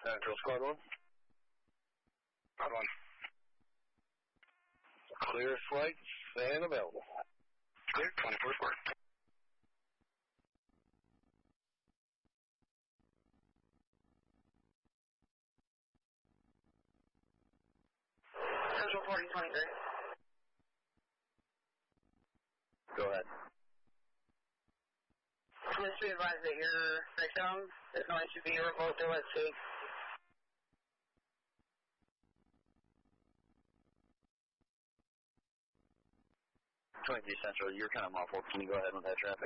Central Squad 1. Squad 1. Clear flights and available. Clear, 24 square. Central 4023. Go ahead. Please be advised that your victim is going to be revoked to at sea. 20 Central, you're kind of muffled. Can you go ahead with that traffic?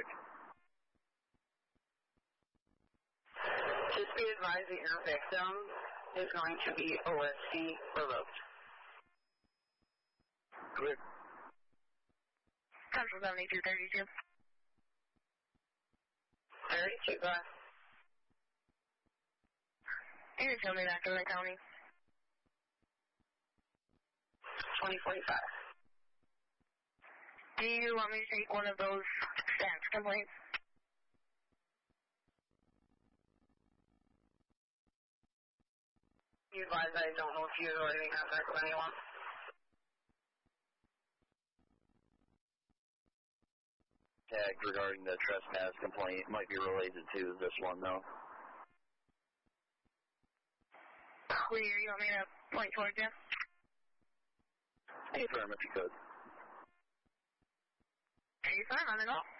Just be advised that your victim is going to be OSC revoked. Clear. Central 7232. 32, go ahead. You can tell me back in the county. 2045. Do you want me to take one of those stance complaints? You advise I don't know if you are in contact with anyone. Tag regarding the trespass complaint might be related to this one, though. Clear. You want me to point towards you? Affirm if you could. Are you firm on it all?